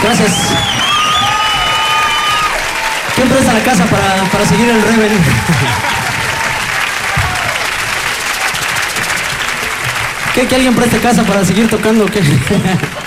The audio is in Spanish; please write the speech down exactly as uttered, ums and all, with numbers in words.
Gracias. ¿Quién presta la casa para, para seguir el Rebel? ¿Qué? ¿Que alguien preste casa para seguir tocando? ¿Qué?